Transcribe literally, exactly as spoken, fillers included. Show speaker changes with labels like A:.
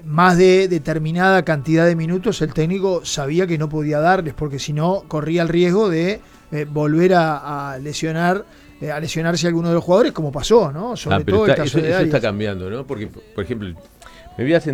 A: más de determinada cantidad de minutos el técnico sabía que no podía darles, porque si no corría el riesgo de eh, volver a, a lesionar eh, a lesionarse a alguno de los jugadores, como pasó, ¿no? Sobre
B: ah, pero
A: todo
B: está,
A: el caso
B: eso,
A: de
B: eso
A: Arias.
B: está cambiando, ¿no? Porque, por ejemplo, me voy a